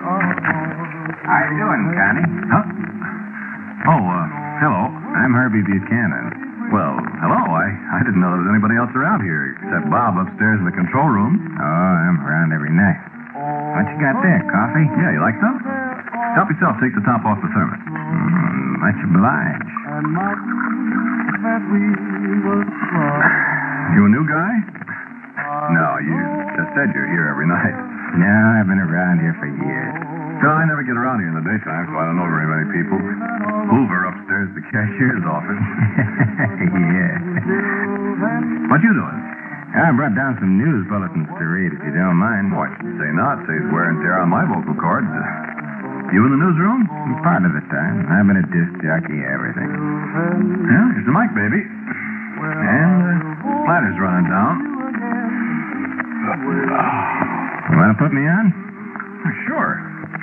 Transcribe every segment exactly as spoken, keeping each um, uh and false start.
How you doing, Connie? Huh? Oh, uh, hello. I'm Herbie Buchanan. Well, hello. I, I didn't know there was anybody else around here except Bob upstairs in the control room. Oh, I'm around every night. What you got there, coffee? Yeah, you like some? Help yourself. Take the top off the thermos. Mm, much obliged. You a new guy? No, you just said you're here every night. No, I've been around here for years. No, I never get around here in the daytime, so I don't know very many people. Hoover upstairs, the cashier's office. Yeah. What you doing? I brought down some news bulletins to read, if you don't mind. Oh, I should say not. Saves wear and tear on my vocal cords. Uh, you in the newsroom? Part of the time. I've been a disc jockey, everything. Yeah, here's the mic, baby. And uh, platter's running down. You want to put me on? Sure.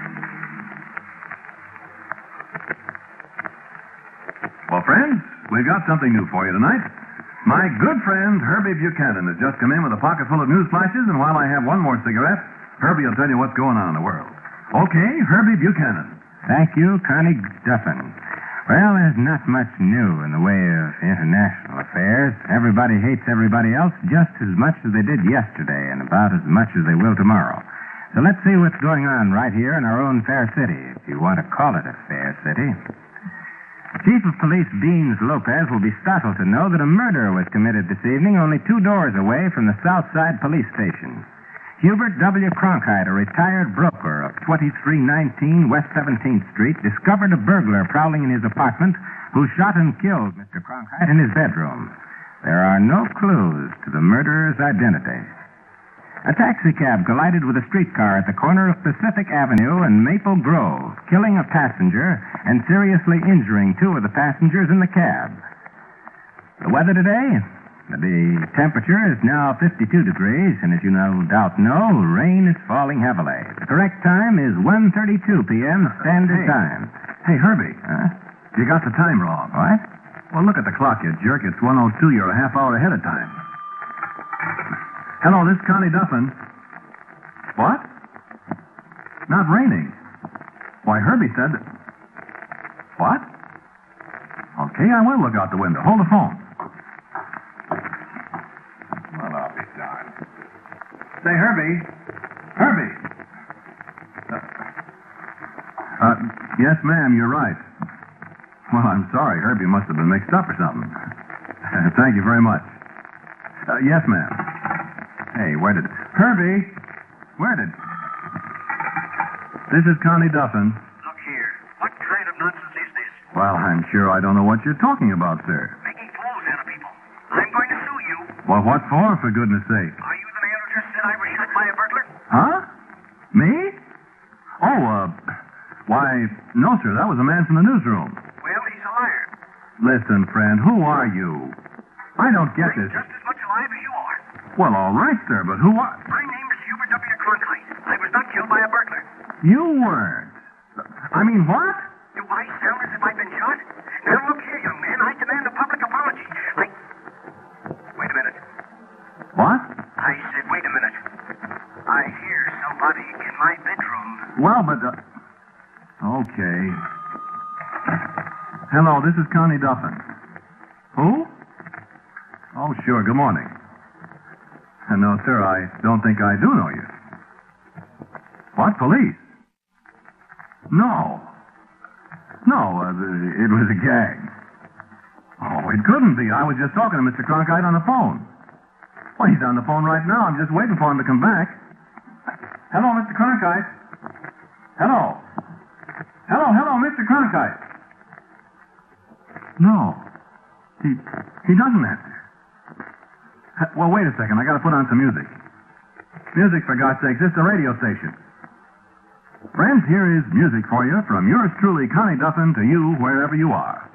Well, friends, we've got something new for you tonight. My good friend Herbie Buchanan has just come in with a pocket full of news flashes, and while I have one more cigarette, Herbie will tell you what's going on in the world. Okay, Herbie Buchanan. Thank you, Connie Duffin. Well, there's not much new in the way of international affairs. Everybody hates everybody else just as much as they did yesterday, and about as much as they will tomorrow. So let's see what's going on right here in our own fair city, if you want to call it a fair city. Chief of Police Beans Lopez will be startled to know that a murder was committed this evening only two doors away from the Southside Police Station. Hubert W. Cronkite, a retired broker of twenty-three nineteen West seventeenth Street, discovered a burglar prowling in his apartment who shot and killed Mister Cronkite in his bedroom. There are no clues to the murderer's identity. A taxicab collided with a streetcar at the corner of Pacific Avenue and Maple Grove, killing a passenger and seriously injuring two of the passengers in the cab. The weather today? The temperature is now fifty-two degrees, and as you no doubt know, rain is falling heavily. The correct time is one thirty-two p.m. Standard Hey. Time. Hey, Herbie. Huh? You got the time wrong. What? Well, look at the clock, you jerk. It's one oh two. You're a half hour ahead of time. Hello, this is Connie Duffin. What? Not raining. Why, Herbie said... What? Okay, I will look out the window. Hold the phone. Well, I'll be darned. Say, Herbie. Herbie. Uh, uh, yes, ma'am, you're right. Well, I'm sorry. Herbie must have been mixed up or something. Thank you very much. Uh, yes, ma'am. Hey, where did... Herbie! Where did... This is Connie Duffin. Look here. What kind of nonsense is this? Well, I'm sure I don't know what you're talking about, sir. Making fools out of people. I'm going to sue you. Well, what for, for goodness sake? Are you the man who just said I was shot by a burglar? Huh? Me? Oh, uh... Why, no, sir. That was a man from the newsroom. Well, he's a liar. Listen, friend, who are you? I don't get I'm this. just as much alive as you are. Well, all right, sir, but who are... My name is Hubert W. Cronkite. I was not killed by a burglar. You weren't. I mean, what? Do I sound as if I've been shot? Now, look here, young man. I demand a public apology. I... Wait a minute. What? I said, wait a minute. I hear somebody in my bedroom. Well, but... Uh... Okay. Hello, this is Connie Duffin. Who? Oh, sure. Good morning. Uh, no, sir, I don't think I do know you. What, police? No. No, uh, it was a gag. Oh, it couldn't be. I was just talking to Mister Cronkite on the phone. Well, he's on the phone right now. I'm just waiting for him to come back. Hello, Mister Cronkite. Hello. Hello, hello, Mister Cronkite. No. He he doesn't answer. Well, wait a second. I got to put on some music. Music, for God's sakes. This is a radio station. Friends, here is music for you from yours truly, Connie Duffin, to you wherever you are.